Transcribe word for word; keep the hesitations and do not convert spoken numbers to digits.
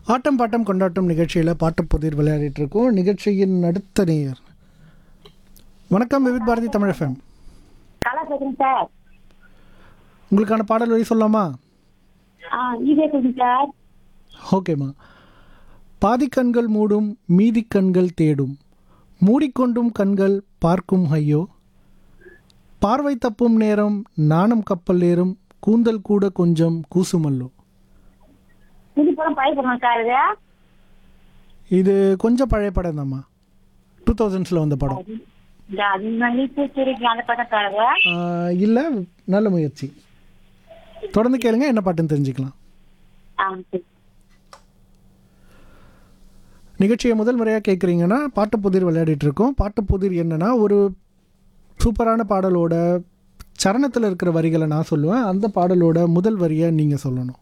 ஆட்டம் bottom கொண்டாட்டம் நிகழ்ச்சியில் பாட்டுப்புதிர் விளையாடிட்டு இருக்கோம். நிகழ்ச்சியின் அடுத்த நேயர். வணக்கம், விவித் பாரதி தமிழ் எஃப்எம். கலா பேசுறேன் சார். உங்களுக்கான பாடல் வழி சொல்லலாமா? ஆ இதே பேசுறேன் சார். ஓகேம்மா. பாதி கண்கள் மூடும் மீதி கண்கள் தேடும், மூடிக்கொண்டும் கண்கள் பார்க்கும் ஐயோ, பார்வை தப்பும் நேரம் நாணம் கப்பல் ஏறும், கூந்தல் கூட கொஞ்சம் கூசுமல்லோ. புது படம் பழைய படம் சார் இது? இது கொஞ்சம் பழைய படம் தான்மா, டூ தௌசண்ட்ஸில் வந்த படம். இந்த அது மன்னிப்பு சிரிக்கு அந்த படம் சார் அது? இல்லை, நல்ல முயற்சி. தொடர்ந்து கேளுங்க, என்ன பாட்டுன்னு தெரிஞ்சுக்கலாம். ஆ சரி. நிகழ்ச்சியை முதல் முறையாக கேட்குறீங்கன்னா பாட்டுப்புதிர் விளையாடிட்டு இருக்கோம். பாட்டுப்புதிர் என்னன்னா, ஒரு சூப்பரான பாடலோட சரணத்தில் இருக்கிற வரிகளை நான் சொல்லுவேன், அந்த பாடலோட முதல் வரியை நீங்கள் சொல்லணும்.